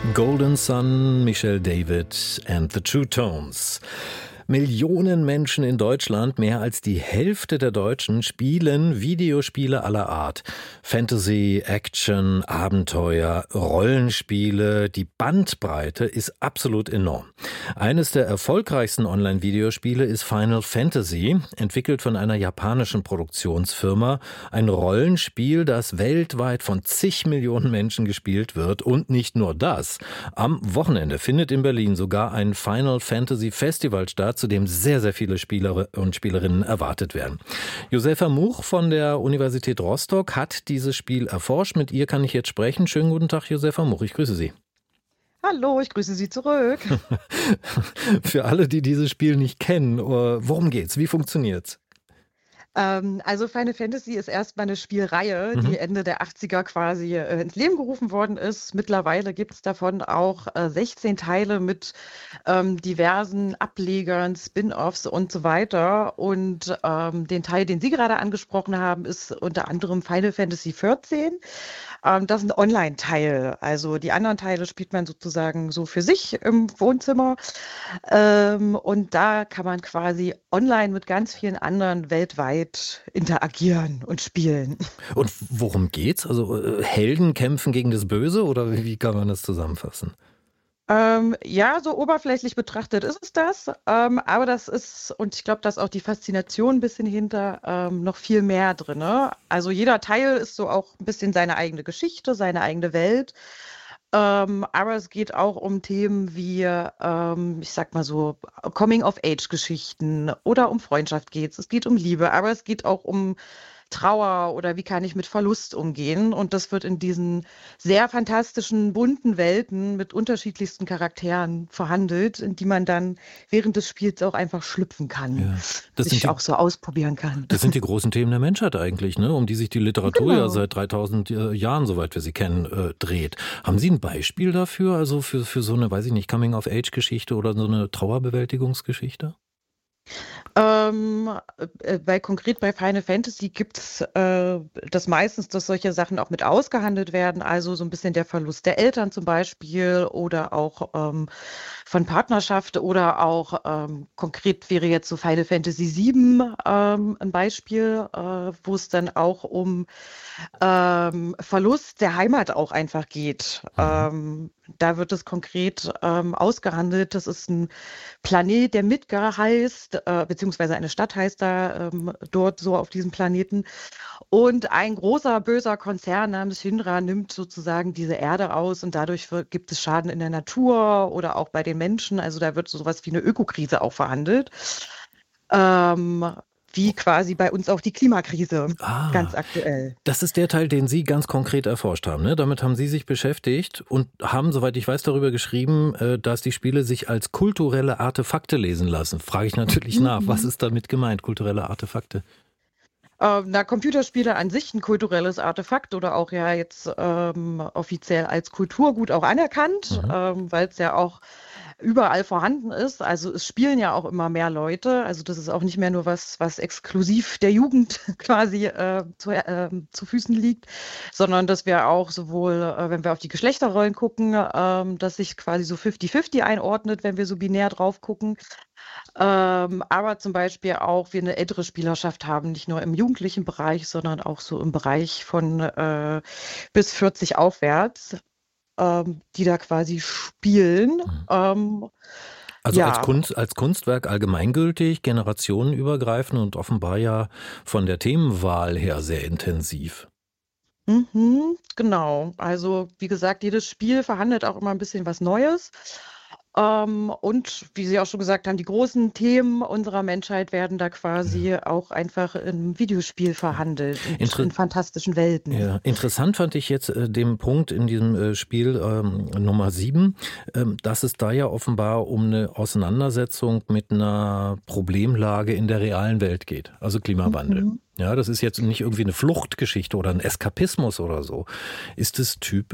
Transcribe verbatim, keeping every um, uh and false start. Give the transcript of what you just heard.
Golden Sun, Michelle David and the True Tones. Millionen Menschen in Deutschland, mehr als die Hälfte der Deutschen, spielen Videospiele aller Art. Fantasy, Action, Abenteuer, Rollenspiele. Die Bandbreite ist absolut enorm. Eines der erfolgreichsten Online-Videospiele ist Final Fantasy, entwickelt von einer japanischen Produktionsfirma. Ein Rollenspiel, das weltweit von zig Millionen Menschen gespielt wird. Und nicht nur das. Am Wochenende findet in Berlin sogar ein Final Fantasy Festival statt, zu dem sehr, sehr viele Spieler und Spielerinnen erwartet werden. Josefa Much von der Universität Rostock hat dieses Spiel erforscht. Mit ihr kann ich jetzt sprechen. Schönen guten Tag, Josefa Much. Ich grüße Sie. Hallo, ich grüße Sie zurück. Für alle, die dieses Spiel nicht kennen, worum geht's? Wie funktioniert's? Ähm, also Final Fantasy ist erstmal eine Spielreihe, Mhm. die Ende der achtziger quasi äh, ins Leben gerufen worden ist. Mittlerweile gibt es davon auch äh, sechzehn Teile mit ähm, diversen Ablegern, Spin-offs und so weiter. Und ähm, den Teil, den Sie gerade angesprochen haben, ist unter anderem Final Fantasy vierzehn. Ähm, das ist ein Online-Teil. Also die anderen Teile spielt man sozusagen so für sich im Wohnzimmer. Ähm, und da kann man quasi online mit ganz vielen anderen weltweit interagieren und spielen. Und worum geht's? Also äh, Helden kämpfen gegen das Böse oder wie kann man das zusammenfassen? Ähm, ja, so oberflächlich betrachtet ist es das, ähm, aber das ist, und ich glaube, da ist auch die Faszination ein bisschen hinter, ähm, noch viel mehr drin. Ne? Also jeder Teil ist so auch ein bisschen seine eigene Geschichte, seine eigene Welt. Ähm, aber es geht auch um Themen wie, ähm, ich sag mal so, Coming-of-Age-Geschichten oder um Freundschaft geht's. Es geht um Liebe, aber es geht auch um Trauer oder wie kann ich mit Verlust umgehen. Und das wird in diesen sehr fantastischen, bunten Welten mit unterschiedlichsten Charakteren verhandelt, in die man dann während des Spiels auch einfach schlüpfen kann, Ja, das sind sich die, auch so ausprobieren kann. das sind die großen Themen der Menschheit eigentlich, ne? Um die sich die Literatur ja Genau. seit dreitausend äh, Jahren, soweit wir sie kennen, äh, dreht. Haben Sie ein Beispiel dafür, also für, für so eine, weiß ich nicht, Coming-of-Age-Geschichte oder so eine Trauerbewältigungsgeschichte? Ähm, äh, bei konkret bei Final Fantasy gibt es äh, das meistens, dass solche Sachen auch mit ausgehandelt werden, also so ein bisschen der Verlust der Eltern zum Beispiel oder auch ähm, von Partnerschaft oder auch ähm, konkret wäre jetzt so Final Fantasy sieben ähm, ein Beispiel, äh, wo es dann auch um ähm, Verlust der Heimat auch einfach geht. Mhm. Ähm, da wird es konkret ähm, ausgehandelt. Das ist ein Planet, der Midgar heißt, äh, beziehungsweise eine Stadt heißt da ähm, dort so auf diesem Planeten. Und ein großer böser Konzern namens Shinra nimmt sozusagen diese Erde aus und dadurch wird, gibt es Schaden in der Natur oder auch bei den Menschen. Also da wird sowas wie eine Ökokrise auch verhandelt. Ähm, wie quasi bei uns auch die Klimakrise, ganz Ah, aktuell. das ist der Teil, den Sie ganz konkret erforscht haben, ne? Damit haben Sie sich beschäftigt und haben, soweit ich weiß, darüber geschrieben, äh, dass die Spiele sich als kulturelle Artefakte lesen lassen. Frage ich natürlich nach, was Mhm. ist damit gemeint, kulturelle Artefakte? Ähm, na, Computerspiele an sich ein kulturelles Artefakt oder auch ja jetzt ähm, offiziell als Kulturgut auch anerkannt, Mhm. ähm, weil es ja auch überall vorhanden ist. Also es spielen ja auch immer mehr Leute. Also das ist auch nicht mehr nur was, was exklusiv der Jugend quasi äh, zu, äh, zu Füßen liegt, sondern dass wir auch sowohl, äh, wenn wir auf die Geschlechterrollen gucken, ähm, dass sich quasi so fünfzig fünfzig einordnet, wenn wir so binär drauf gucken. Ähm, aber zum Beispiel auch wir eine ältere Spielerschaft haben, nicht nur im jugendlichen Bereich, sondern auch so im Bereich von äh, bis vierzig aufwärts, ähm, die da quasi spielen. Mhm. Ähm, Also als ja, Kunst, als Kunstwerk allgemeingültig, generationenübergreifend und offenbar ja von der Themenwahl her sehr intensiv. mhm, genau. Also wie gesagt, jedes Spiel verhandelt auch immer ein bisschen was Neues. Ähm, und wie Sie auch schon gesagt haben, die großen Themen unserer Menschheit werden da Ja. quasi auch einfach im Videospiel verhandelt und Inter in fantastischen Welten. Ja, interessant fand ich jetzt äh, den Punkt in diesem äh, Spiel ähm, Nummer sieben, ähm, dass es da ja offenbar um eine Auseinandersetzung mit einer Problemlage in der realen Welt geht, also Klimawandel. Mhm. Ja, das ist jetzt nicht irgendwie eine Fluchtgeschichte oder ein Eskapismus oder so. Ist es typisch?